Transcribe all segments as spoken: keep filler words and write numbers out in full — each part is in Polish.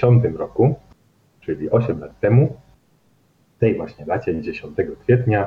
dziewięćdziesiątym roku, czyli osiem lat temu, w tej właśnie dacie dziesiątego kwietnia,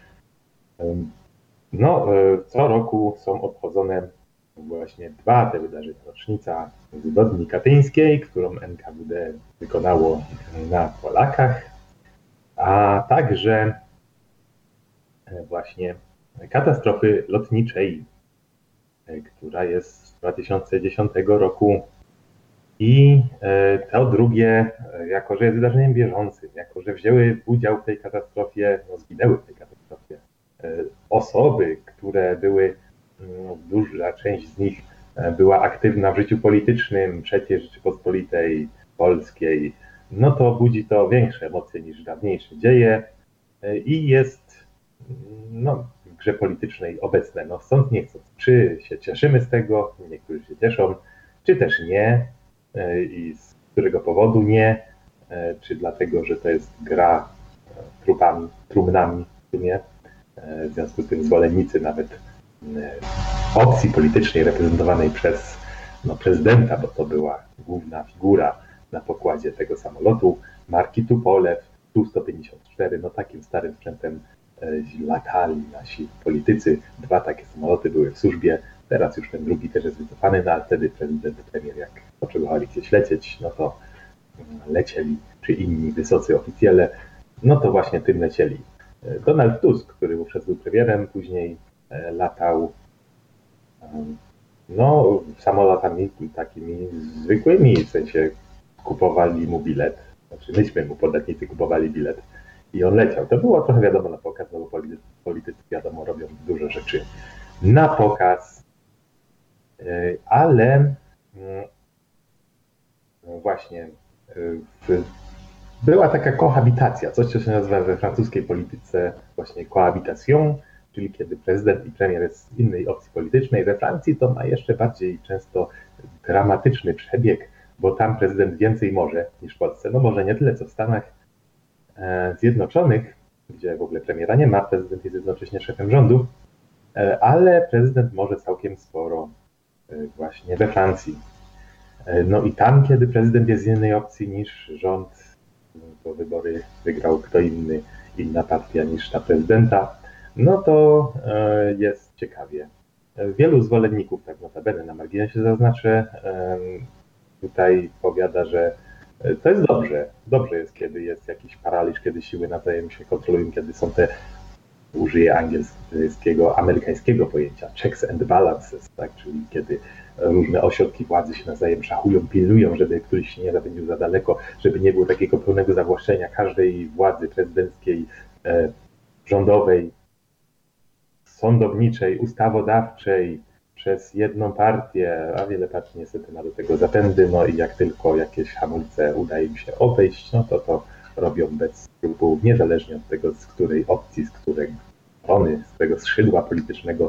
no, co roku są obchodzone właśnie dwa te wydarzenia. Rocznica zbrodni katyńskiej, którą N K W D wykonało na Polakach, a także właśnie katastrofy lotniczej, która jest z dwa tysiące dziesiątego roku. I to drugie, jako że jest wydarzeniem bieżącym, jako że wzięły udział w tej katastrofie, no zginęły w tej katastrofie osoby, które były, no, duża część z nich była aktywna w życiu politycznym trzeciej Rzeczypospolitej Polskiej, no to budzi to większe emocje niż dawniejsze dzieje i jest, no, w grze politycznej obecne. No stąd nie chcąc, czy się cieszymy z tego, niektórzy się cieszą, czy też nie i z którego powodu nie, czy dlatego, że to jest gra trupami, trumnami w sumie. W związku z tym zwolennicy nawet opcji politycznej reprezentowanej przez, no, prezydenta, bo to była główna figura na pokładzie tego samolotu, marki Tupolew, Tu sto pięćdziesiąt cztery, no takim starym sprzętem latali nasi politycy. Dwa takie samoloty były w służbie, teraz już ten drugi też jest wycofany, no ale wtedy prezydent, premier, jak potrzebowali gdzieś lecieć, no to lecieli, czy inni wysocy oficjele, no to właśnie tym lecieli. Donald Tusk, który wówczas był premierem, później latał no samolotami takimi zwykłymi, w sensie kupowali mu bilet, znaczy myśmy mu podatnicy kupowali bilet i on leciał. To było trochę wiadomo na pokaz, no bo politycy wiadomo robią dużo rzeczy na pokaz, ale właśnie w była taka kohabitacja, coś co się nazywa we francuskiej polityce właśnie cohabitation, czyli kiedy prezydent i premier jest z innej opcji politycznej. We Francji to ma jeszcze bardziej często dramatyczny przebieg, bo tam prezydent więcej może niż w Polsce. No może nie tyle co w Stanach Zjednoczonych, gdzie w ogóle premiera nie ma, prezydent jest jednocześnie szefem rządu, ale prezydent może całkiem sporo właśnie we Francji. No i tam, kiedy prezydent jest z innej opcji niż rząd, bo wybory wygrał kto inny, inna partia niż ta prezydenta, no to jest ciekawie. Wielu zwolenników, tak notabene na marginesie zaznaczę, tutaj powiada, że to jest dobrze. Dobrze jest, kiedy jest jakiś paraliż, kiedy siły nawzajem się kontrolują, kiedy są te, użyję angielskiego, amerykańskiego pojęcia, checks and balances, tak, czyli kiedy różne ośrodki władzy się nawzajem szachują, pilnują, żeby któryś się nie zapędził za daleko, żeby nie było takiego pełnego zawłaszczenia każdej władzy prezydenckiej, e, rządowej, sądowniczej, ustawodawczej przez jedną partię, a wiele partii niestety ma do tego zapędy, no i jak tylko jakieś hamulce udaje im się obejść, no to to robią bez skrupułów, niezależnie od tego, z której opcji, z której strony, z którego skrzydła politycznego,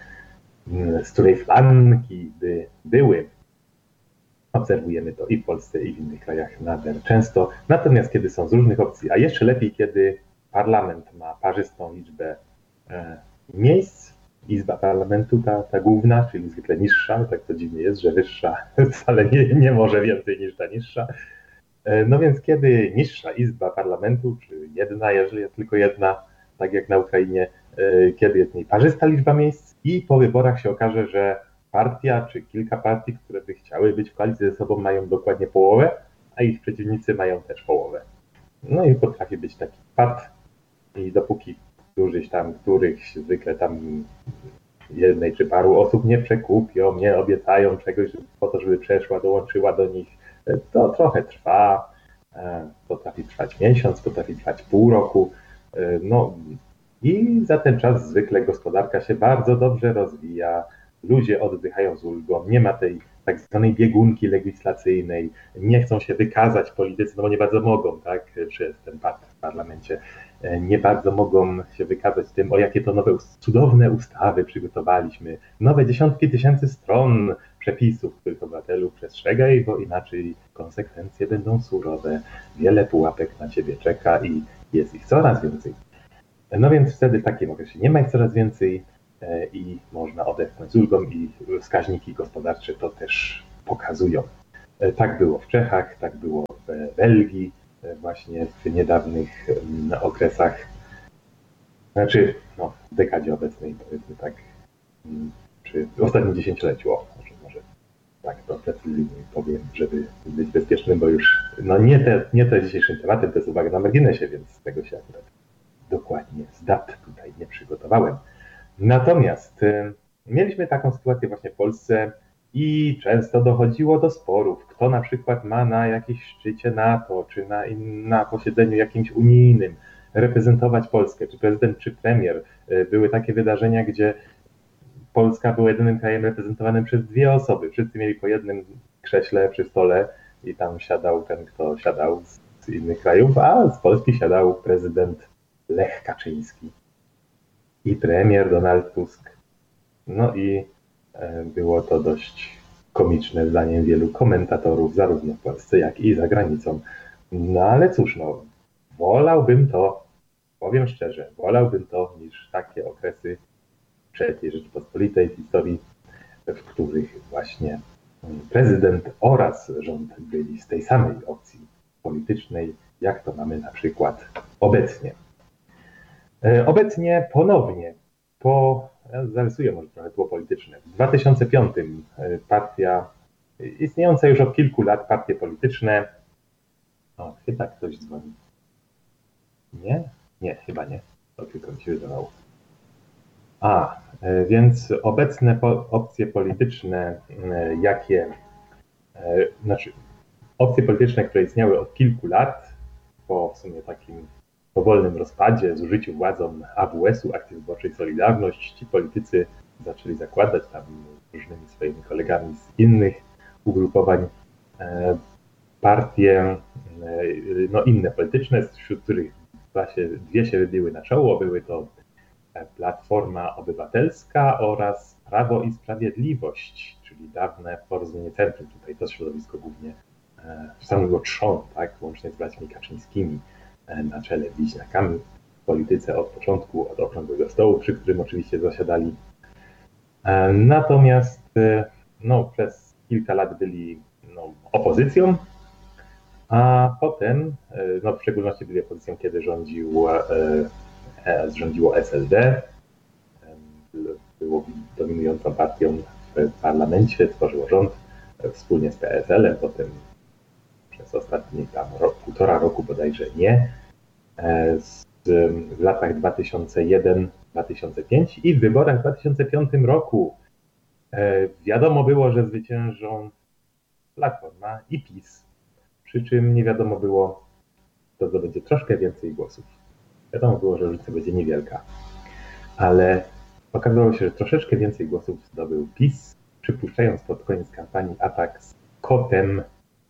z której flanki by były. Obserwujemy to i w Polsce, i w innych krajach nader często. Natomiast kiedy są z różnych opcji, a jeszcze lepiej, kiedy parlament ma parzystą liczbę e, miejsc, izba parlamentu, ta, ta główna, czyli zwykle niższa, tak to dziwnie jest, że wyższa wcale nie, nie może więcej niż ta niższa. E, no więc kiedy niższa izba parlamentu, czy jedna, jeżeli jest tylko jedna, tak jak na Ukrainie, e, kiedy jest mniej parzysta liczba miejsc i po wyborach się okaże, że partia czy kilka partii, które by chciały być w koalicji ze sobą, mają dokładnie połowę, a ich przeciwnicy mają też połowę. No i potrafi być taki pad i dopóki któryś tam, których zwykle tam jednej czy paru osób nie przekupią, nie obiecają czegoś po to, żeby przeszła, dołączyła do nich, to trochę trwa, potrafi trwać miesiąc, potrafi trwać pół roku, no i za ten czas zwykle gospodarka się bardzo dobrze rozwija, ludzie oddychają z ulgą, nie ma tej tak zwanej biegunki legislacyjnej, nie chcą się wykazać politycy, no bo nie bardzo mogą, tak, przez ten pad w parlamencie, nie bardzo mogą się wykazać tym, o jakie to nowe, cudowne ustawy przygotowaliśmy, nowe dziesiątki tysięcy stron przepisów, których obywatelu przestrzegaj, bo inaczej konsekwencje będą surowe, wiele pułapek na ciebie czeka i jest ich coraz więcej. No więc wtedy w takim okresie nie ma ich coraz więcej i można odetchnąć z ulgą i wskaźniki gospodarcze to też pokazują. Tak było w Czechach, tak było w Belgii, właśnie w niedawnych okresach, znaczy no, w dekadzie obecnej, powiedzmy tak, czy w ostatnim dziesięcioleciu, o, może, może tak to precyzyjnie powiem, żeby być bezpiecznym, bo już no nie te, nie te dzisiejszym tematem, to jest uwaga na marginesie, więc z tego się akurat dokładnie z dat tutaj nie przygotowałem. Natomiast y, mieliśmy taką sytuację właśnie w Polsce i często dochodziło do sporów, kto na przykład ma na jakimś szczycie NATO, czy na, na posiedzeniu jakimś unijnym reprezentować Polskę, czy prezydent, czy premier. Y, były takie wydarzenia, gdzie Polska była jedynym krajem reprezentowanym przez dwie osoby. Wszyscy mieli po jednym krześle przy stole i tam siadał ten, kto siadał z, z innych krajów, a z Polski siadał prezydent Lech Kaczyński i premier Donald Tusk. No i było to dość komiczne zdaniem wielu komentatorów, zarówno w Polsce, jak i za granicą. No ale cóż, no, wolałbym to, powiem szczerze, wolałbym to niż takie okresy trzeciej Rzeczypospolitej w historii, w których właśnie prezydent oraz rząd byli z tej samej opcji politycznej, jak to mamy na przykład obecnie. Obecnie ponownie, po, ja zarysuję może trochę tło polityczne, w dwa tysiące piątym partia, istniejąca już od kilku lat partie polityczne, o, chyba ktoś dzwoni. Nie? Nie, chyba nie, to tylko mi się wydawało. A, więc obecne po, opcje polityczne, jakie, znaczy opcje polityczne, które istniały od kilku lat, po w sumie takim powolnym rozpadzie, zużyciu władzą A W S-u, Akcji Wyborczej Solidarność, ci politycy zaczęli zakładać tam różnymi swoimi kolegami z innych ugrupowań e, partie, e, no inne polityczne, wśród których właśnie dwie się wybiły na czoło. Były to Platforma Obywatelska oraz Prawo i Sprawiedliwość, czyli dawne Porozumienie Centrum. Tutaj to środowisko głównie e, stanowiło trzon, tak, łącznie z braćmi Kaczyńskimi na czele bliźniakami w polityce od początku, od okrągłego stołu, przy którym oczywiście zasiadali. Natomiast no, przez kilka lat byli no, opozycją, a potem, no, w szczególności byli opozycją, kiedy rządził, e, rządziło S L D, było dominującą partią w parlamencie, tworzyło rząd wspólnie z P S L-em, potem przez ostatni tam rok, półtora roku bodajże nie, z, w latach dwa tysiące jeden do dwa tysiące piątego i w wyborach w dwa tysiące piątym roku e, wiadomo było, że zwyciężą Platforma i PiS, przy czym nie wiadomo było, kto zdobędzie troszkę więcej głosów. Wiadomo było, że różnica będzie niewielka, ale okazało się, że troszeczkę więcej głosów zdobył PiS, przypuszczając pod koniec kampanii atak z kotem,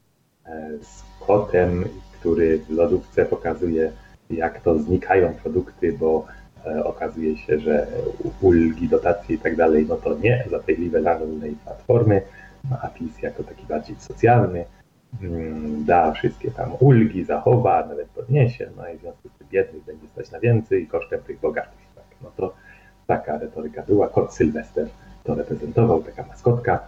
z kotem, który w lodówce pokazuje, jak to znikają produkty, bo e, okazuje się, że ulgi, dotacje i tak dalej, no to nie za tej liberalnej platformy, no a PiS jako taki bardziej socjalny mm, da wszystkie tam ulgi, zachowa, nawet podniesie, no i w związku z tym biednych będzie stać na więcej kosztem tych bogatych. Tak? No to taka retoryka była. Kot Sylwester to reprezentował, taka maskotka.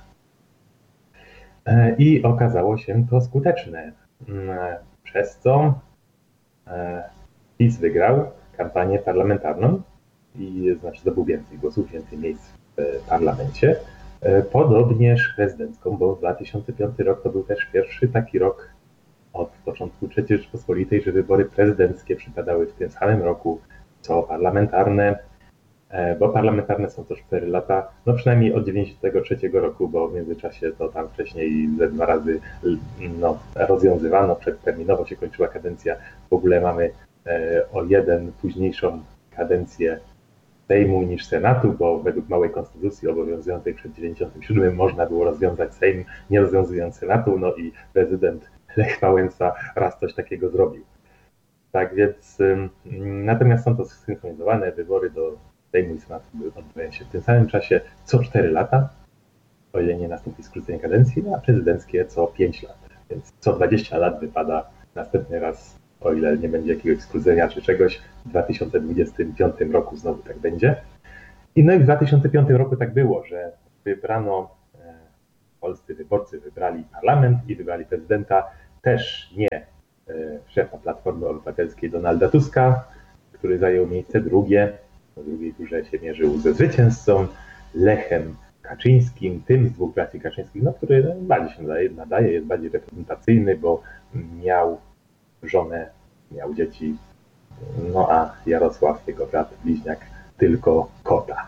E, I okazało się to skuteczne, e, przez co e, PiS wygrał kampanię parlamentarną i znaczy zdobył więcej głosów, więcej miejsc w parlamencie. Podobnież prezydencką, bo dwa tysiące piąty rok to był też pierwszy taki rok od początku trzeciej Rzeczypospolitej, że wybory prezydenckie przypadały w tym samym roku, co parlamentarne, bo parlamentarne są to cztery lata, no przynajmniej od dziewięćdziesiątego trzeciego roku, bo w międzyczasie to tam wcześniej ze dwa razy no, rozwiązywano, przedterminowo się kończyła kadencja. W ogóle mamy o jeden późniejszą kadencję Sejmu niż Senatu, bo według małej konstytucji obowiązującej przed dziewięćdziesiątym siódmym można było rozwiązać Sejm, nie rozwiązując Senatu, no i prezydent Lech Wałęsa raz coś takiego zrobił. Tak więc, natomiast są to zsynchronizowane wybory do Sejmu i Senatu odbywają się w tym samym czasie co cztery lata, o ile nie nastąpi skrócenie kadencji, a prezydenckie co pięć lat, więc co dwadzieścia lat wypada następny raz, o ile nie będzie jakiegoś skrócenia czy czegoś, w dwa tysiące dwudziestym piątym roku znowu tak będzie. I no i w dwa tysiące piątym roku tak było, że wybrano polscy wyborcy wybrali parlament i wybrali prezydenta, też nie szefa Platformy Obywatelskiej Donalda Tuska, który zajął miejsce drugie. W drugiej turze się mierzył ze zwycięzcą Lechem Kaczyńskim, tym z dwóch braci Kaczyńskich, no, który bardziej się nadaje, nadaje, jest bardziej reprezentacyjny, bo miał żonę, miał dzieci, no a Jarosław, jego brat bliźniak, tylko kota.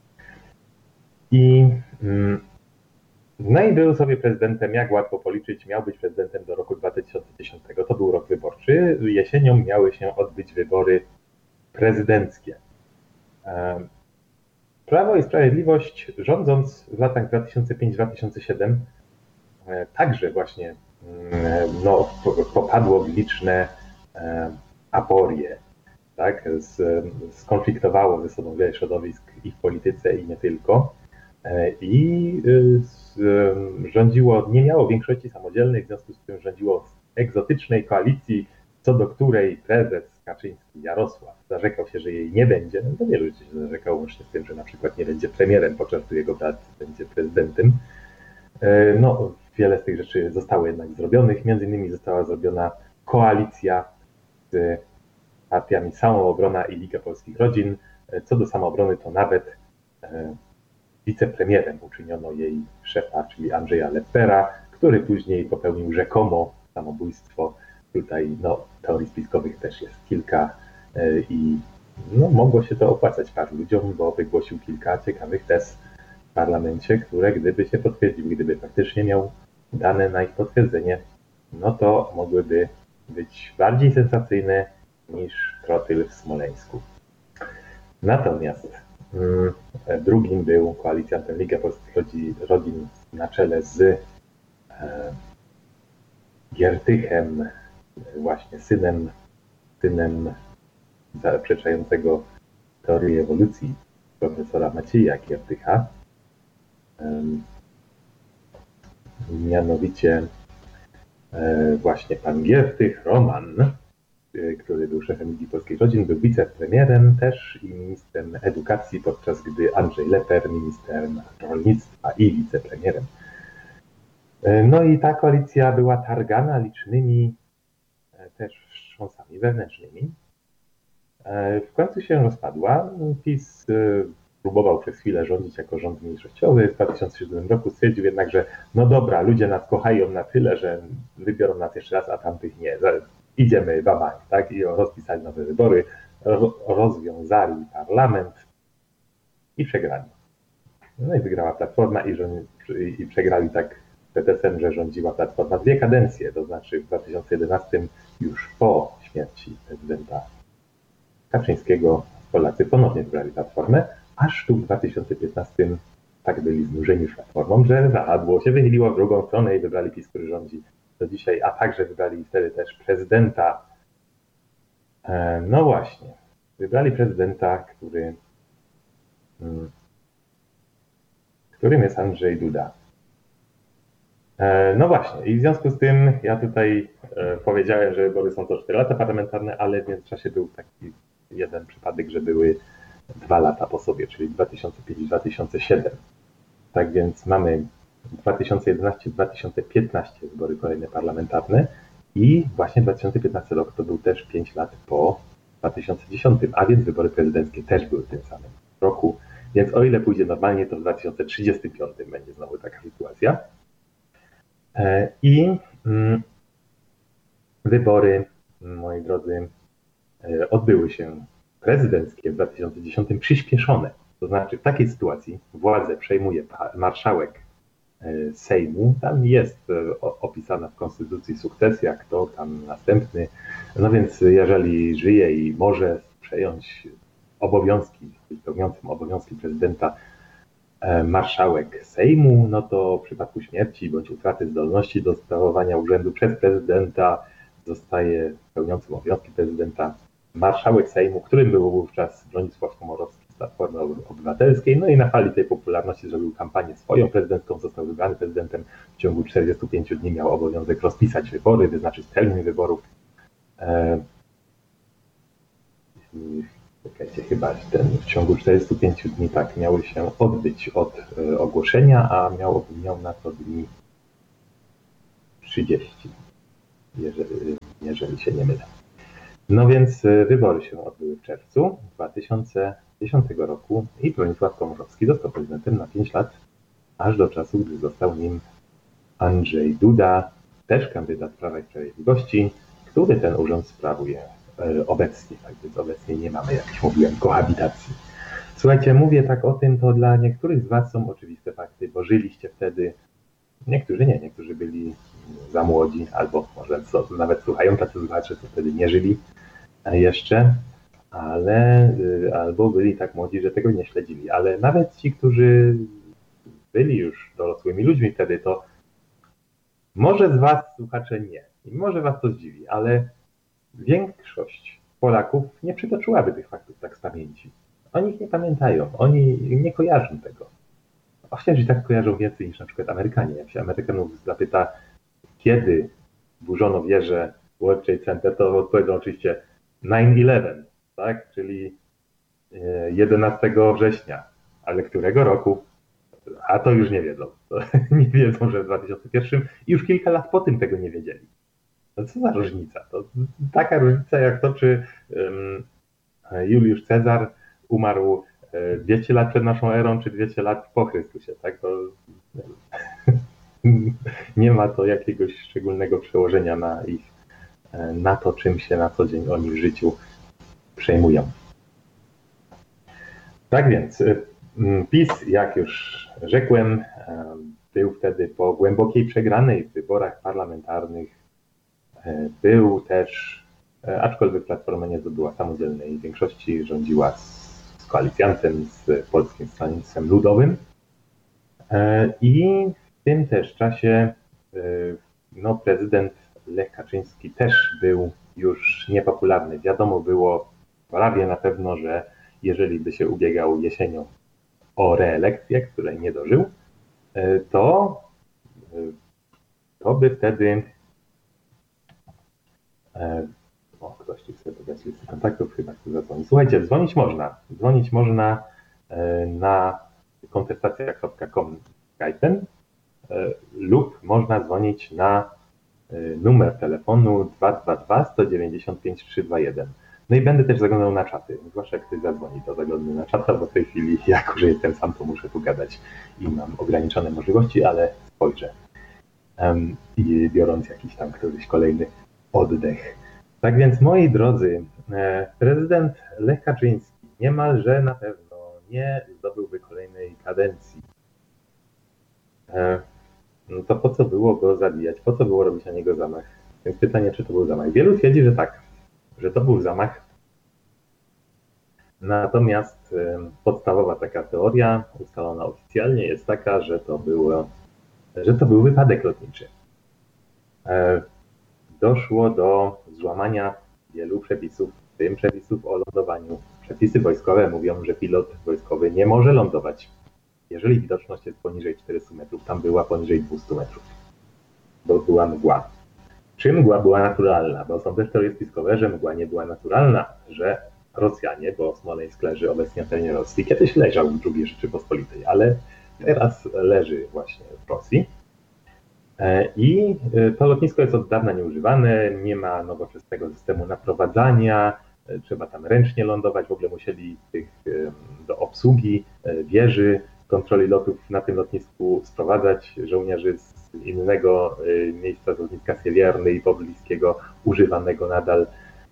I mm, no i był sobie prezydentem, jak łatwo policzyć, miał być prezydentem do roku dwa tysiące dziesiątego. To był rok wyborczy. Jesienią miały się odbyć wybory prezydenckie. Prawo i Sprawiedliwość, rządząc w latach dwa tysiące piąty do dwa tysiące siódmego, także właśnie no, popadło w liczne aporie. Tak? Skonfliktowało ze sobą wiele środowisk i w polityce, i nie tylko. I rządziło, nie miało większości samodzielnej, w związku z tym rządziło w egzotycznej koalicji, co do której prezes Kaczyński, Jarosław, zarzekał się, że jej nie będzie. No to wielu ludzi się zarzekał, łącznie z tym, że na przykład nie będzie premierem, podczas gdy jego brat będzie prezydentem. No, wiele z tych rzeczy zostało jednak zrobionych. Między innymi została zrobiona koalicja z partiami Samoobrona i Liga Polskich Rodzin. Co do Samoobrony, to nawet wicepremierem uczyniono jej szefa, czyli Andrzeja Leppera, który później popełnił rzekomo samobójstwo. Tutaj no, teorii spiskowych też jest kilka i no, mogło się to opłacać paru ludziom, bo wygłosił kilka ciekawych tez w parlamencie, które gdyby się potwierdziły, gdyby faktycznie miał dane na ich potwierdzenie, no to mogłyby być bardziej sensacyjne niż trotyl w Smoleńsku. Natomiast mm, drugim był koalicjantem Liga Polskich Rodzin na czele z e, Giertychem, właśnie synem, synem zaprzeczającego teorii ewolucji profesora Macieja Giertycha. Mianowicie właśnie pan Giertych, Roman, który był szefem Ligi Polskich Rodzin, był wicepremierem też i ministrem edukacji, podczas gdy Andrzej Lepper, ministrem rolnictwa i wicepremierem. No i ta koalicja była targana licznymi też wstrząsami wewnętrznymi. W końcu się rozpadła. PiS próbował przez chwilę rządzić jako rząd mniejszościowy. W dwa tysiące siódmym roku stwierdził jednak, że no dobra, ludzie nas kochają na tyle, że wybiorą nas jeszcze raz, a tamtych nie. Idziemy babań, tak? I rozpisali nowe wybory, rozwiązali parlament i przegrali. No i wygrała Platforma i, i przegrali tak pretestem, że rządziła Platforma dwie kadencje, to znaczy w dwa tysiące jedenastym już po śmierci prezydenta Kaczyńskiego Polacy ponownie wybrali Platformę, aż tu w dwa tysiące piętnastym tak byli znużeni już Platformą, że zahadło się wychyliło w drugą stronę i wybrali PiS, który rządzi do dzisiaj, a także wybrali wtedy też prezydenta. No właśnie, wybrali prezydenta, który, którym jest Andrzej Duda. No właśnie, i w związku z tym ja tutaj powiedziałem, że wybory są to cztery lata parlamentarne, ale w międzyczasie był taki jeden przypadek, że były dwa lata po sobie, czyli dwa tysiące piąty do dwa tysiące siódmego. Tak więc mamy dwa tysiące jedenasty do dwa tysiące piętnastego wybory kolejne parlamentarne i właśnie dwa tysiące piętnasty rok to był też pięć lat po dwa tysiące dziesiątym, a więc wybory prezydenckie też były w tym samym roku. Więc o ile pójdzie normalnie, to w dwa tysiące trzydziestym piątym będzie znowu taka sytuacja. I wybory, moi drodzy, odbyły się prezydenckie w dwa tysiące dziesiątym przyspieszone. To znaczy w takiej sytuacji władzę przejmuje marszałek Sejmu. Tam jest opisana w Konstytucji sukcesja, kto tam następny. No więc jeżeli żyje i może przejąć obowiązki, pełniącym obowiązki prezydenta marszałek Sejmu, no to w przypadku śmierci bądź utraty zdolności do sprawowania urzędu przez prezydenta zostaje pełniącym obowiązki prezydenta marszałek Sejmu, którym był wówczas Bronisław Komorowski z Platformy Obywatelskiej. No i na fali tej popularności zrobił kampanię swoją prezydencką, został wybrany prezydentem. W ciągu czterdziestu pięciu dni miał obowiązek rozpisać wybory, wyznaczyć termin wyborów. Czekajcie, chyba ten w ciągu czterdziestu pięciu dni tak miały się odbyć od y, ogłoszenia, a miał, miał na to dni trzydzieści, jeżeli, jeżeli się nie mylę. No więc y, wybory się odbyły w czerwcu dwa tysiące dziesiątego roku i Bronisław Komorowski został prezydentem na pięć lat, aż do czasu, gdy został nim Andrzej Duda, też kandydat Prawa i Sprawiedliwości, który ten urząd sprawuje y, obecnie. Tak więc obecnie nie mamy, jak już mówiłem, kohabitacji. Słuchajcie, mówię tak o tym, to dla niektórych z Was są oczywiste fakty, bo żyliście wtedy, niektórzy nie, niektórzy byli za młodzi, albo może co, nawet słuchają tacy słuchacze, co wtedy nie żyli jeszcze, ale y, albo byli tak młodzi, że tego nie śledzili. Ale nawet ci, którzy byli już dorosłymi ludźmi wtedy, to może z Was, słuchacze, nie. I może Was to zdziwi, ale większość Polaków nie przytoczyłaby tych faktów tak z pamięci. Oni ich nie pamiętają, oni nie kojarzą tego. Chociaż i tak kojarzą więcej niż na przykład Amerykanie. Jak się Amerykanów zapyta, kiedy burzono wieżę World Trade Center, to odpowiedzą oczywiście nine eleven, tak? Czyli jedenastego września. Ale którego roku? A to już nie wiedzą. To nie wiedzą, że w dwa tysiące pierwszym i już kilka lat po tym tego nie wiedzieli. No co za różnica? To taka różnica jak to, czy um, Juliusz Cezar umarł dwieście lat przed naszą erą, czy dwieście lat po Chrystusie, tak? To nie ma to jakiegoś szczególnego przełożenia na ich, na to, czym się na co dzień oni w życiu przejmują. Tak więc PiS, jak już rzekłem, był wtedy po głębokiej przegranej w wyborach parlamentarnych. Był też, aczkolwiek Platforma nie zdobyła samodzielnej większości, rządziła z, z koalicjantem, z Polskim Stronnictwem Ludowym. I w tym też czasie no, prezydent Lech Kaczyński też był już niepopularny. Wiadomo było prawie na pewno, że jeżeli by się ubiegał jesienią o reelekcję, której nie dożył, to, to by wtedy o, ktoś tu chce dodać listy kontaktów, chyba chce zadzwonić. Słuchajcie, dzwonić można. Dzwonić można na kontestacja kropka com Skype'em lub można dzwonić na numer telefonu dwa dwa dwa, jeden dziewięć pięć, trzy dwa jeden. No i będę też zaglądał na czaty, zwłaszcza jak ktoś zadzwoni, to zaglądnę na czata, bo w tej chwili, jako że jestem sam, to muszę tu gadać i mam ograniczone możliwości, ale spojrzę. Um, i biorąc jakiś tam któryś kolejny oddech. Tak więc, moi drodzy, prezydent Lech Kaczyński niemalże na pewno nie zdobyłby kolejnej kadencji. No to po co było go zabijać? Po co było robić na niego zamach? Więc pytanie, czy to był zamach? Wielu twierdzi, że tak, że to był zamach. Natomiast podstawowa taka teoria, ustalona oficjalnie, jest taka, że to było, że to był wypadek lotniczy. Doszło do złamania wielu przepisów, w tym przepisów o lądowaniu. Przepisy wojskowe mówią, że pilot wojskowy nie może lądować, jeżeli widoczność jest poniżej czterystu metrów. Tam była poniżej dwustu metrów, bo była mgła. Czy mgła była naturalna? Bo są też teorie spiskowe, że mgła nie była naturalna, że Rosjanie, bo Smoleńsk leży obecnie na terenie Rosji, kiedyś leżał w drugiej Rzeczypospolitej, ale teraz leży właśnie w Rosji. I to lotnisko jest od dawna nieużywane, nie ma nowoczesnego systemu naprowadzania, trzeba tam ręcznie lądować, w ogóle musieli tych do obsługi wieży, kontroli lotów na tym lotnisku sprowadzać żołnierzy z innego miejsca, z lotniska Siewierny i pobliskiego, używanego nadal.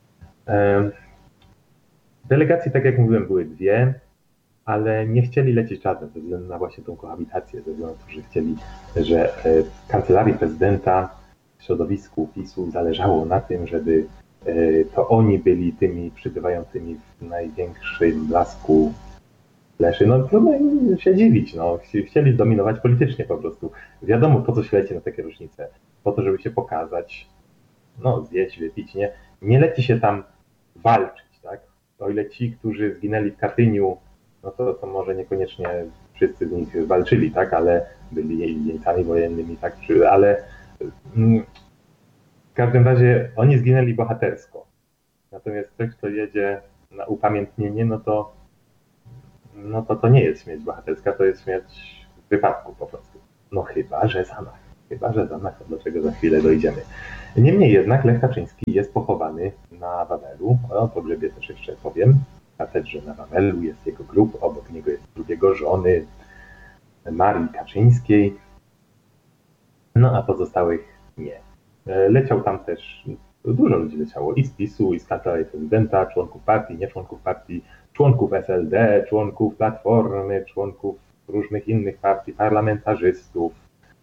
Delegacje, tak jak mówiłem, były dwie, ale nie chcieli lecieć razem ze względu na właśnie tą kohabitację, ze względu na to, że chcieli, że w kancelarii prezydenta, w środowisku PiSu zależało na tym, żeby to oni byli tymi przybywającymi w największym blasku fleszy. No trudno im się dziwić, no. Chcieli zdominować politycznie po prostu. Wiadomo, po co się leci na takie rocznice. Po to, żeby się pokazać, no zjeść, wypić, nie. Nie leci się tam walczyć, tak? O ile ci, którzy zginęli w Katyniu, no to, to może niekoniecznie wszyscy z nich walczyli, tak, ale byli jeńcami wojennymi, tak, ale w każdym razie oni zginęli bohatersko. Natomiast ktoś, kto jedzie na upamiętnienie, no to, no to to nie jest śmierć bohaterska, to jest śmierć w wypadku po prostu. No chyba, że zamach. Chyba, że zamach, do czego za chwilę dojdziemy. Niemniej jednak Lech Kaczyński jest pochowany na Wawelu. O pogrzebie też jeszcze powiem. W katedrze na Wawelu jest jego grób, obok niego jest grób jego żony Marii Kaczyńskiej. No a pozostałych nie. Leciał tam też, dużo ludzi leciało i z PiSu, i z kancelarii prezydenta, członków partii, nie członków partii, członków S L D, członków Platformy, członków różnych innych partii, parlamentarzystów.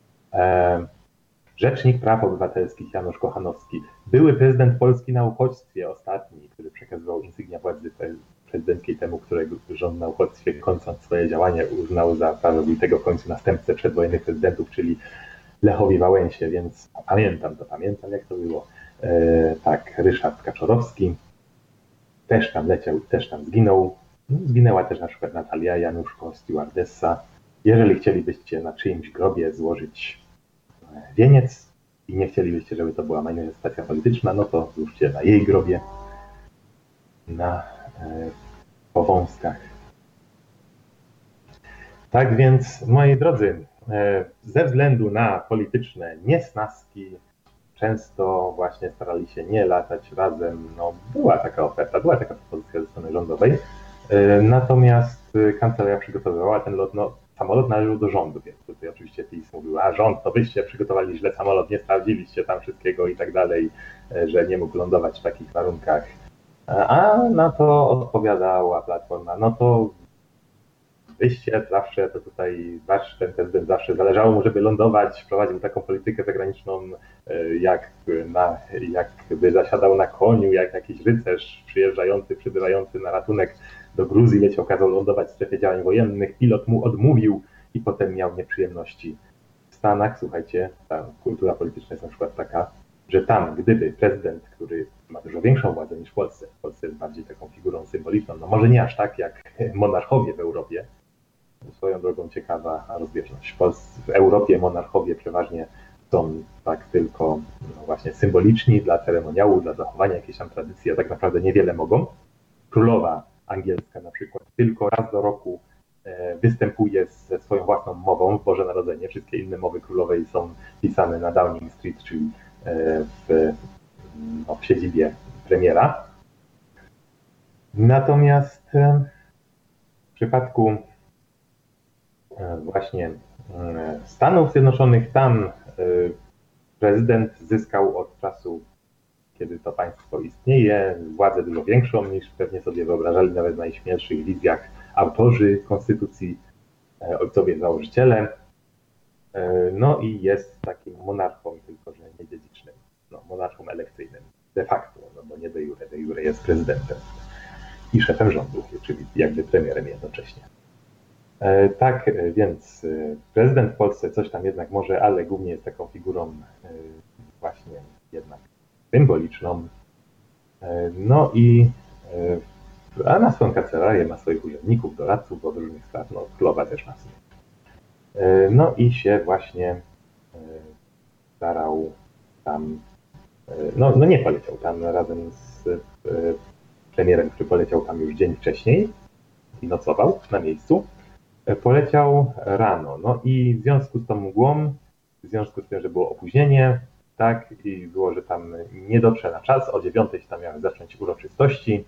Rzecznik Praw Obywatelskich Janusz Kochanowski, były prezydent Polski na uchodźstwie ostatni, który przekazywał insygnia władzy prezydenckiej temu, którego rząd na uchodźstwie, kończąc swoje działanie, uznał za prawowitego w końcu następcę przedwojennych prezydentów, czyli Lechowi Wałęsie, więc pamiętam to, pamiętam jak to było. E, tak, Ryszard Kaczorowski też tam leciał i też tam zginął. Zginęła też na przykład Natalia Januszko, stewardessa. Jeżeli chcielibyście na czyimś grobie złożyć wieniec i nie chcielibyście, żeby to była manifestacja polityczna, no to złóżcie na jej grobie, na e, Powązkach. Tak więc, moi drodzy, e, ze względu na polityczne niesnaski często właśnie starali się nie latać razem. No, była taka oferta, była taka propozycja ze strony rządowej, e, natomiast kancelaria przygotowywała ten lot, no samolot należał do rządu, więc tutaj oczywiście PiS mówił, a rząd, to wyście przygotowali źle samolot, nie sprawdziliście tam wszystkiego i tak dalej, że nie mógł lądować w takich warunkach. A na to odpowiadała Platforma, no to wyście zawsze, to tutaj wasz ten prezydent zawsze zależało mu, żeby lądować, prowadził taką politykę zagraniczną, jak na, jakby zasiadał na koniu, jak jakiś rycerz przyjeżdżający, przybywający na ratunek do Gruzji, leciał, kazał lądować w strefie działań wojennych, pilot mu odmówił i potem miał nieprzyjemności. W Stanach, słuchajcie, ta kultura polityczna jest na przykład taka, że tam, gdyby prezydent, który ma dużo większą władzę niż w Polsce, w Polsce jest bardziej taką figurą symboliczną, no może nie aż tak jak monarchowie w Europie, swoją drogą ciekawa rozbieżność. W, Polsce, w Europie monarchowie przeważnie są tak tylko no właśnie symboliczni dla ceremoniału, dla zachowania jakiejś tam tradycji, a tak naprawdę niewiele mogą. Królowa angielska na przykład tylko raz do roku występuje ze swoją własną mową w Boże Narodzenie. Wszystkie inne mowy królowej są pisane na Downing Street, czyli w, no, w siedzibie premiera. Natomiast w przypadku właśnie Stanów Zjednoczonych, tam prezydent zyskał od czasu, kiedy to państwo istnieje, władzę dużo większą niż pewnie sobie wyobrażali nawet w najśmielszych wizjach autorzy konstytucji, ojcowie założyciele. No i jest takim monarchą, tylko że nie dziedzicznym, no, monarchą elekcyjnym de facto, no bo nie de jure, de jure jest prezydentem i szefem rządu, czyli jakby premierem jednocześnie. Tak, więc prezydent w Polsce coś tam jednak może, ale głównie jest taką figurą właśnie jednak symboliczną. No i a na swoją kancelarię ma swoich urzędników, doradców od różnych spraw, no królowa też ma sobie. No i się właśnie starał tam, no, no nie poleciał tam razem z premierem, który poleciał tam już dzień wcześniej i nocował na miejscu. Poleciał rano, no i w związku z tą mgłą, w związku z tym, że było opóźnienie, tak, i było, że tam nie dotrze na czas, o dziewiątej się tam miały zacząć uroczystości.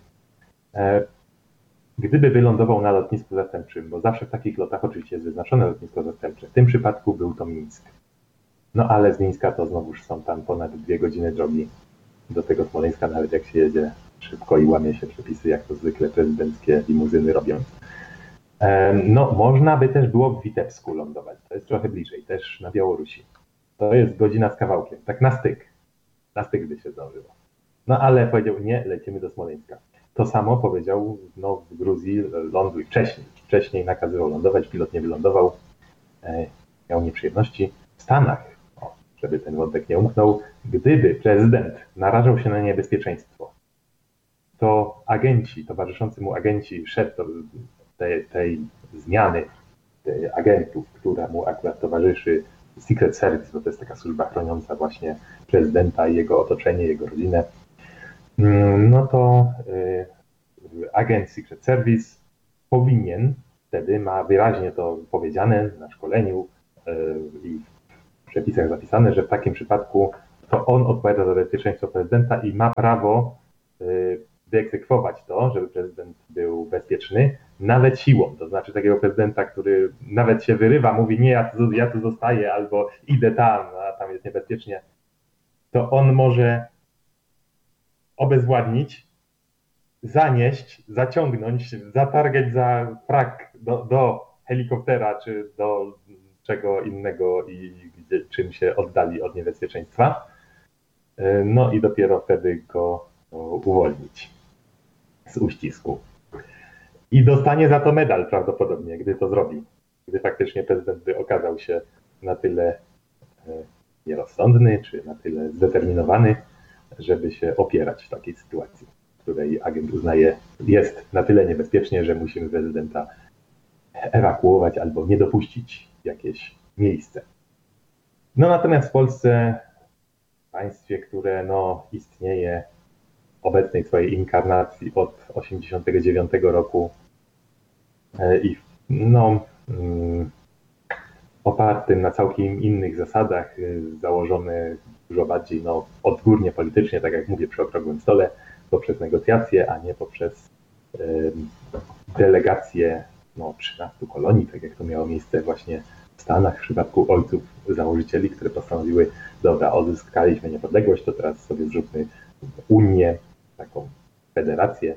Gdyby wylądował na lotnisku zastępczym, bo zawsze w takich lotach oczywiście jest wyznaczone lotnisko zastępcze, w tym przypadku był to Mińsk. No ale z Mińska to znowuż są tam ponad dwie godziny drogi do tego Smoleńska, nawet jak się jedzie szybko i łamie się przepisy, jak to zwykle prezydenckie limuzyny robią. No, można by też było w Witebsku lądować, to jest trochę bliżej, też na Białorusi. To jest godzina z kawałkiem, tak na styk, na styk by się zdążyło. No ale powiedział, nie, lecimy do Smoleńska. To samo powiedział, no w Gruzji ląduj wcześniej, wcześniej nakazywał lądować, pilot nie wylądował, e, miał nieprzyjemności. W Stanach, o, żeby ten wątek nie umknął, gdyby prezydent narażał się na niebezpieczeństwo, to agenci, towarzyszący mu agenci, szef tej, tej zmiany tej agentów, która mu akurat towarzyszy, Secret Service, bo to jest taka służba chroniąca właśnie prezydenta i jego otoczenie, jego rodzinę, no to agent Secret Service powinien, wtedy ma wyraźnie to powiedziane na szkoleniu i w przepisach zapisane, że w takim przypadku to on odpowiada za bezpieczeństwo prezydenta i ma prawo wyegzekwować to, żeby prezydent był bezpieczny, nawet siłą. To znaczy takiego prezydenta, który nawet się wyrywa, mówi nie, ja tu, ja tu zostaję albo idę tam, a tam jest niebezpiecznie, to on może obezwładnić, zanieść, zaciągnąć, zatargać za frak do, do helikoptera czy do czego innego i gdzie, czym się oddali od niebezpieczeństwa. No i dopiero wtedy go uwolnić z uścisku. I dostanie za to medal prawdopodobnie, gdy to zrobi. Gdy faktycznie prezydent by okazał się na tyle nierozsądny, czy na tyle zdeterminowany, żeby się opierać w takiej sytuacji, w której agent uznaje, jest na tyle niebezpiecznie, że musimy prezydenta ewakuować albo nie dopuścić w jakieś miejsce. No natomiast w Polsce, w państwie, które no, istnieje obecnej swojej inkarnacji od osiemdziesiątego dziewiątego roku i no, opartym na całkiem innych zasadach, założony dużo bardziej no, odgórnie politycznie, tak jak mówię, przy okrągłym stole, poprzez negocjacje, a nie poprzez y, delegacje no, trzynastu kolonii, tak jak to miało miejsce właśnie w Stanach w przypadku ojców założycieli, które postanowiły, dobra, odzyskaliśmy niepodległość, to teraz sobie zróbmy Unię, taką federację.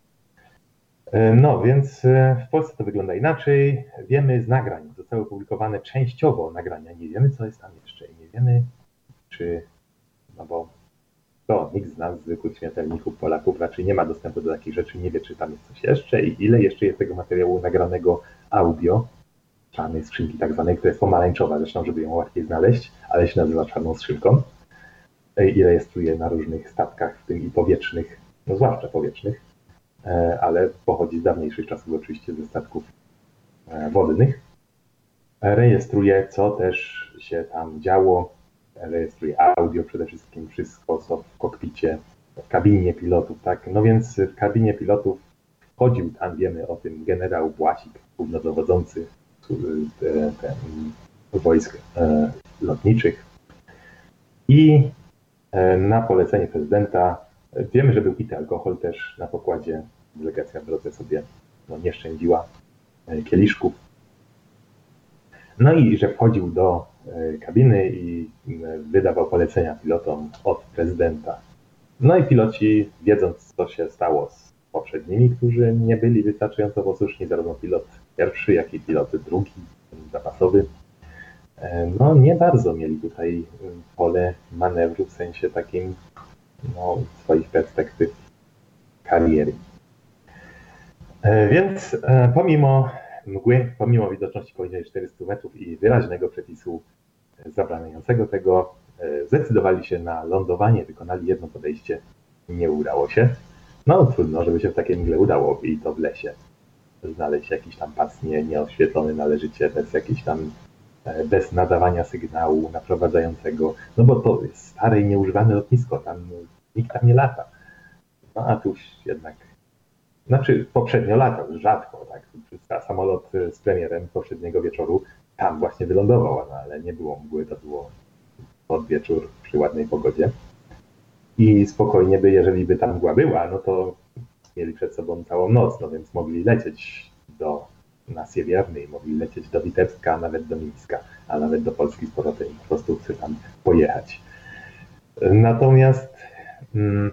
No więc w Polsce to wygląda inaczej. Wiemy z nagrań, zostały opublikowane częściowo nagrania, nie wiemy co jest tam jeszcze i nie wiemy czy, no bo to nikt z nas, zwykłych śmiertelników, Polaków raczej nie ma dostępu do takich rzeczy, nie wie czy tam jest coś jeszcze i ile jeszcze jest tego materiału nagranego audio, czarnej skrzynki tak zwanej, która jest pomarańczowa zresztą, żeby ją łatwiej znaleźć, ale się nazywa czarną skrzynką i rejestruje na różnych statkach, w tym i powietrznych, no zwłaszcza powietrznych, ale pochodzi z dawniejszych czasów oczywiście ze statków wodnych. Rejestruje, co też się tam działo, rejestruje audio przede wszystkim, wszystko co w kokpicie, w kabinie pilotów, tak? No więc w kabinie pilotów wchodził, tam wiemy o tym, generał Błasik, głównodowodzący wojsk lotniczych i na polecenie prezydenta, wiemy, że był pity alkohol też na pokładzie, delegacja w drodze sobie no, nie szczędziła kieliszków. No i że wchodził do kabiny i wydawał polecenia pilotom od prezydenta. No i piloci, wiedząc co się stało z poprzednimi, którzy nie byli wystarczająco posłuszni, zarówno pilot pierwszy, jak i pilot drugi, zapasowy, no nie bardzo mieli tutaj pole manewru w sensie takim no, swoich perspektyw kariery. Więc pomimo mgły, pomimo widoczności poniżej czterystu metrów i wyraźnego przepisu zabraniającego tego, zdecydowali się na lądowanie, wykonali jedno podejście, nie udało się. No trudno, żeby się w takiej mgle udało i to w lesie. Znaleźć jakiś tam pas nie, nieoświetlony należycie, bez jakiejś tam, bez nadawania sygnału naprowadzającego, no bo to jest stare i nieużywane lotnisko, tam nikt tam nie lata. No a tu już jednak, znaczy poprzednio latał, rzadko, tak, samolot z premierem poprzedniego wieczoru tam właśnie wylądował, no, ale nie było mgły, to było pod wieczór przy ładnej pogodzie. I spokojnie by, jeżeli by tam mgła była, no to mieli przed sobą całą noc, no więc mogli lecieć do, na Siewierny, mogli lecieć do Witebska, a nawet do Mińska, a nawet do Polski z powrotem i po prostu chce tam pojechać. Natomiast mm,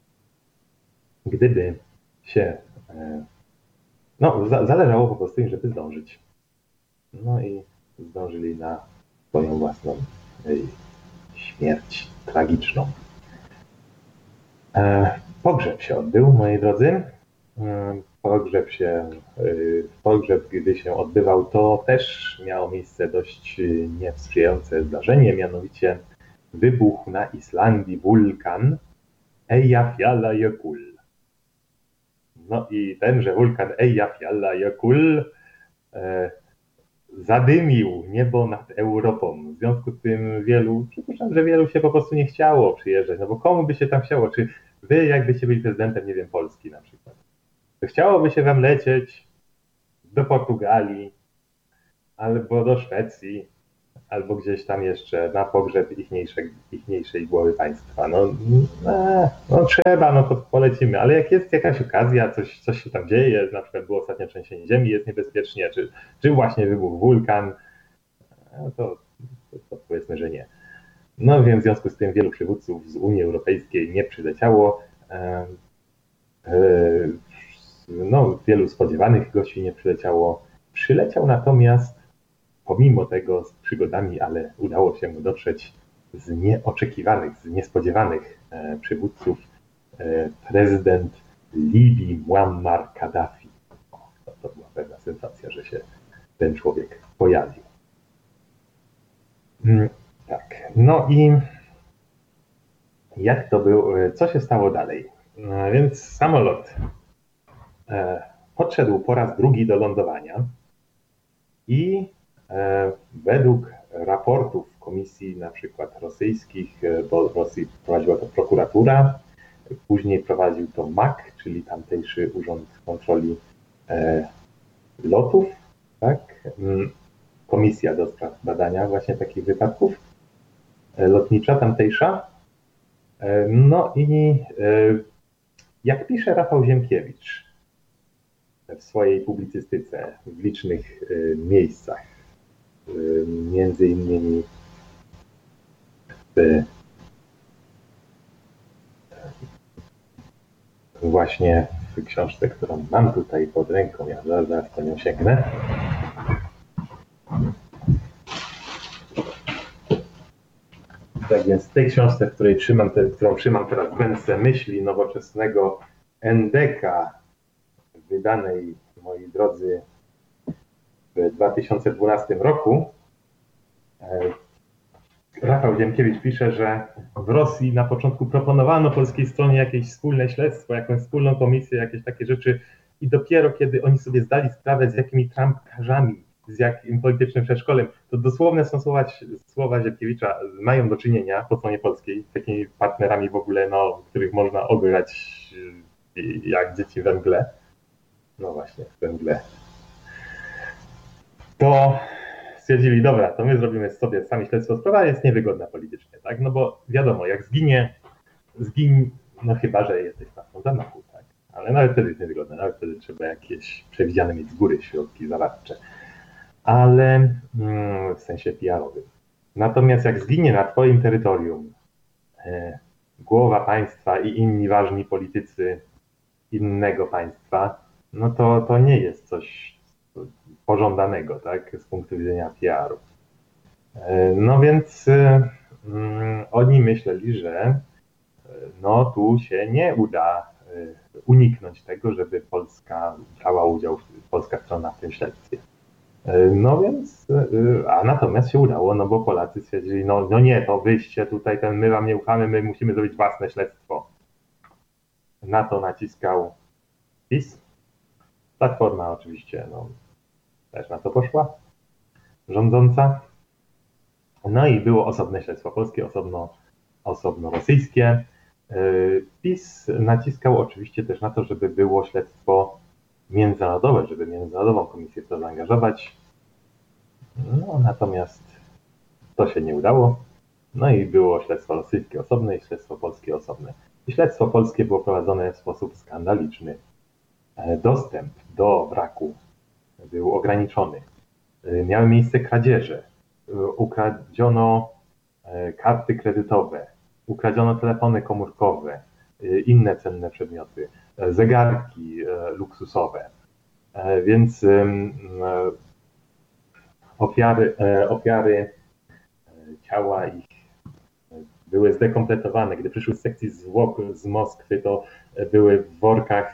gdyby się, no zależało po prostu im, żeby zdążyć. No i zdążyli na swoją własną śmierć tragiczną. Pogrzeb się odbył, moi drodzy. Pogrzeb się, pogrzeb, gdy się odbywał, to też miało miejsce dość niesprzyjające zdarzenie, mianowicie wybuchł na Islandii wulkan Eyjafjallajökull. No i tenże wulkan Eyjafjallajökull e, zadymił niebo nad Europą. W związku z tym wielu, przypuszczam, że wielu się po prostu nie chciało przyjeżdżać, no bo komu by się tam chciało? Czy wy jakbyście byli prezydentem, nie wiem, Polski na przykład, chciałoby się wam lecieć do Portugalii, albo do Szwecji, albo gdzieś tam jeszcze na pogrzeb ichniejszej, ichniejszej głowy państwa. No, no, no trzeba, no to polecimy, ale jak jest jakaś okazja, coś, coś się tam dzieje, na przykład było ostatnio trzęsienie ziemi, jest niebezpiecznie, czy, czy właśnie wybuchł wulkan, no to, to, to powiedzmy, że nie. No więc w związku z tym wielu przywódców z Unii Europejskiej nie przyleciało. No, wielu spodziewanych gości nie przyleciało. Przyleciał natomiast, pomimo tego z przygodami, ale udało się mu dotrzeć z nieoczekiwanych, z niespodziewanych przywódców prezydent Libii Muammar Kaddafi. To, to była pewna sensacja, że się ten człowiek pojawił. Tak, no i jak to było, co się stało dalej? Więc samolot podszedł po raz drugi do lądowania i według raportów komisji na przykład rosyjskich, bo w Rosji prowadziła to prokuratura, później prowadził to M A C, czyli tamtejszy Urząd Kontroli Lotów, tak? Komisja do spraw badania właśnie takich wypadków, lotnicza tamtejsza. No i jak pisze Rafał Ziemkiewicz w swojej publicystyce w licznych miejscach, między innymi w, właśnie w książce, którą mam tutaj pod ręką, ja zaraz po nią sięgnę. Tak więc w tej książce, w której trzymam, te, którą trzymam teraz w ręce, Myśli nowoczesnego Endeka, wydanej, moi drodzy, w dwa tysiące dwunastym roku, Rafał Ziemkiewicz pisze, że w Rosji na początku proponowano polskiej stronie jakieś wspólne śledztwo, jakąś wspólną komisję, jakieś takie rzeczy i dopiero kiedy oni sobie zdali sprawę, z jakimi trampkarzami, z jakim politycznym przeszkolem, to dosłowne są słowa, słowa Ziemkiewicza, mają do czynienia po stronie polskiej z takimi partnerami w ogóle, no, których można ograć jak dzieci we mgle. No właśnie, we mgle. To stwierdzili, dobra, to my zrobimy sobie sami śledztwo, sprawa jest niewygodna politycznie, tak? No bo wiadomo, jak zginie, zginie, no chyba, że jesteś sprawcą zamachu, tak? Ale nawet wtedy jest niewygodne, nawet wtedy trzeba jakieś przewidziane mieć z góry środki zaradcze. Ale mm, w sensie P R-owym. Natomiast jak zginie na twoim terytorium e, głowa państwa i inni ważni politycy innego państwa, no to, to nie jest coś pożądanego, tak, z punktu widzenia P R-u. No więc y, y, oni myśleli, że no tu się nie uda y, uniknąć tego, żeby Polska brała udział, polska strona w tym śledztwie. Y, no więc, y, a natomiast się udało, no bo Polacy stwierdzili, no, no nie, to wyjście tutaj, ten my wam nie ufamy, my musimy zrobić własne śledztwo. Na to naciskał PiS. Platforma oczywiście, no, też na to poszła, rządząca. No i było osobne śledztwo polskie, osobno, osobno rosyjskie. PiS naciskał oczywiście też na to, żeby było śledztwo międzynarodowe, żeby międzynarodową komisję w to zaangażować. No natomiast to się nie udało. No i było śledztwo rosyjskie osobne i śledztwo polskie osobne. I śledztwo polskie było prowadzone w sposób skandaliczny. Dostęp do wraku był ograniczony. Miały miejsce kradzieże. Ukradziono karty kredytowe, ukradziono telefony komórkowe, inne cenne przedmioty, zegarki luksusowe. Więc ofiary, ofiary ciała ich były zdekompletowane. Gdy przyszły z sekcji zwłok z Moskwy, to były w workach.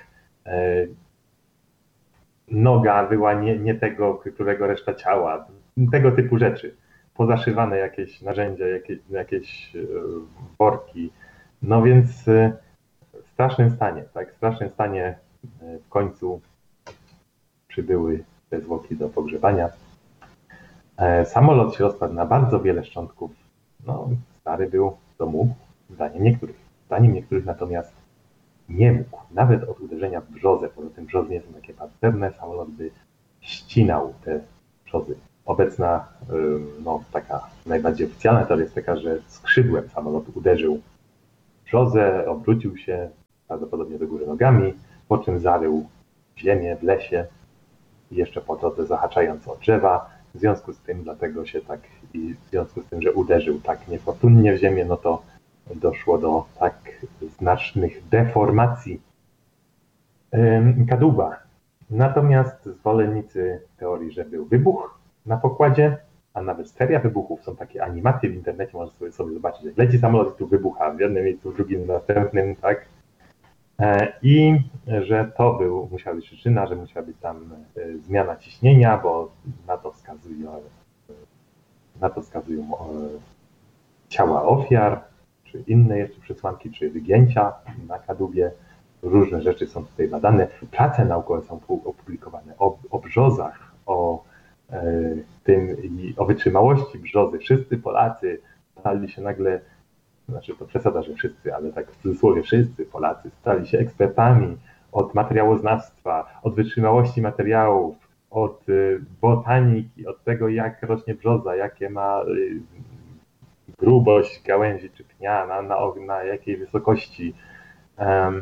Noga była nie, nie tego, którego reszta ciała. Tego typu rzeczy. Pozaszywane jakieś narzędzia, jakieś, jakieś worki. No więc w strasznym stanie, tak? W strasznym stanie w końcu przybyły te zwłoki do pogrzebania. Samolot się rozpadł na bardzo wiele szczątków. No, stary był, to mógł, zdaniem niektórych. Zdaniem niektórych natomiast nie mógł, nawet od uderzenia w brzozę, poza tym brzozy nie są takie panterne, samolot by ścinał te brzozy. Obecna, no taka najbardziej oficjalna teoria jest taka, że skrzydłem samolotu uderzył w brzozę, obrócił się prawdopodobnie do góry nogami, po czym zarył ziemię w lesie i jeszcze po drodze zahaczając o drzewa. W związku z tym, dlatego się tak, i w związku z tym, że uderzył tak niefortunnie w ziemię, no to doszło do tak znacznych deformacji kadłuba. Natomiast zwolennicy teorii, że był wybuch na pokładzie, a nawet seria wybuchów, są takie animacje w internecie, można sobie, sobie zobaczyć, jak leci samolot i tu wybucha w jednym miejscu, w drugim, w następnym, tak? I że to był, musiała być przyczyna, że musiała być tam zmiana ciśnienia, bo na to wskazują, na to wskazują ciała ofiar, czy inne jeszcze przesłanki, czy wygięcia na kadłubie. Różne rzeczy są tutaj badane. Prace naukowe są opublikowane o, o brzozach, o e, tym i o wytrzymałości brzozy. Wszyscy Polacy stali się nagle, znaczy to przesada, że wszyscy, ale tak w cudzysłowie wszyscy Polacy stali się ekspertami od materiałoznawstwa, od wytrzymałości materiałów, od botaniki, od tego, jak rośnie brzoza, jakie ma grubość gałęzi czy pnia, na, na, na jakiej wysokości, um,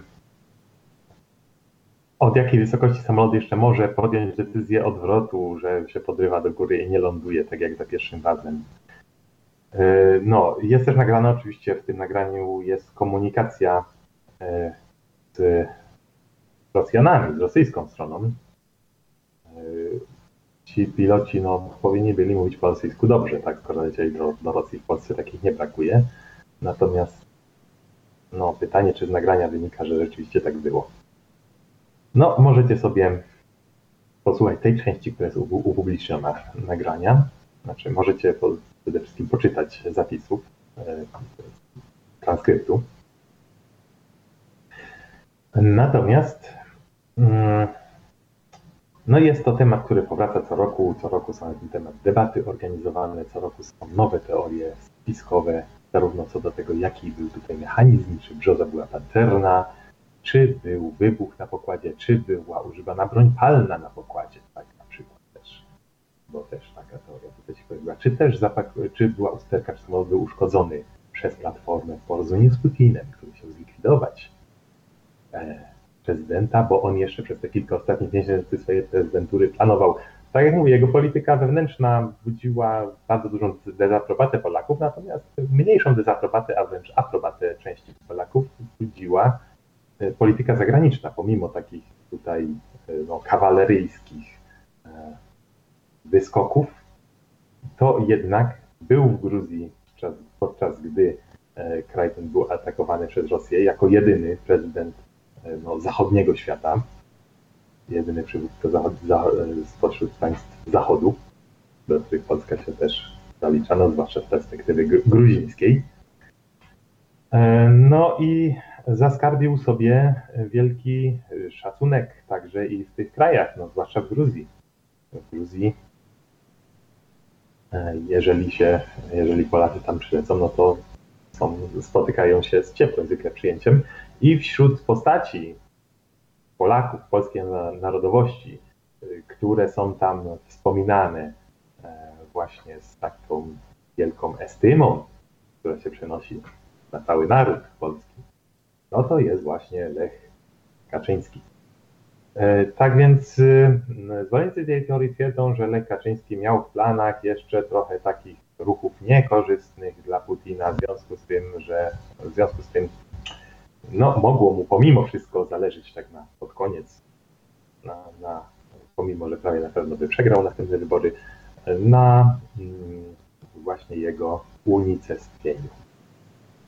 od jakiej wysokości samolot jeszcze może podjąć decyzję odwrotu, że się podrywa do góry i nie ląduje, tak jak za pierwszym razem. No, jest też nagrane, oczywiście w tym nagraniu jest komunikacja z Rosjanami, z rosyjską stroną. Ci piloci no, powinni byli mówić po rosyjsku dobrze, tak, skoro lecieli do, do Rosji, w Polsce takich nie brakuje. Natomiast no, pytanie, czy z nagrania wynika, że rzeczywiście tak było. No, możecie sobie posłuchać tej części, która jest upubliczniona nagrania. Znaczy, możecie po, przede wszystkim poczytać zapisów, e, transkryptu. Natomiast mm, no jest to temat, który powraca co roku. Co roku są na ten temat debaty organizowane, co roku są nowe teorie spiskowe, zarówno co do tego, jaki był tutaj mechanizm, czy brzoza była pancerna, czy był wybuch na pokładzie, czy była używana broń palna na pokładzie, tak na przykład też, bo też taka teoria tutaj się pojawiła, czy też zapak, czy była usterka, czy samolot był uszkodzony przez platformę w porozumieniu z Putinem, który chciał zlikwidować e, prezydenta, bo on jeszcze przez te kilka ostatnich miesięcy swojej prezydentury planował. Tak jak mówię, jego polityka wewnętrzna budziła bardzo dużą dezaprobatę Polaków, natomiast mniejszą dezaprobatę, a wręcz aprobatę części Polaków budziła polityka zagraniczna, pomimo takich tutaj no, kawaleryjskich wyskoków, to jednak był w Gruzji podczas, podczas gdy kraj ten był atakowany przez Rosję jako jedyny prezydent no, zachodniego świata, jedyny przywódca zachod, za, spośród państw zachodu, do których Polska się też zaliczano, zwłaszcza z perspektywy gruzińskiej. No i zaskarbił sobie wielki szacunek także i w tych krajach, no, zwłaszcza w Gruzji. W Gruzji, jeżeli się, jeżeli Polacy tam przylecą, no to są, spotykają się z ciepłym zwykle przyjęciem i wśród postaci Polaków polskiej narodowości, które są tam wspominane właśnie z taką wielką estymą, która się przenosi na cały naród polski, no to jest właśnie Lech Kaczyński. Tak więc zwolennicy tej teorii twierdzą, że Lech Kaczyński miał w planach jeszcze trochę takich ruchów niekorzystnych dla Putina, w związku z tym, że w związku z tym no, mogło mu pomimo wszystko zależeć tak na pod koniec, na, na, pomimo, że prawie na pewno by przegrał następne wybory, na mm, właśnie jego unicestwieniu.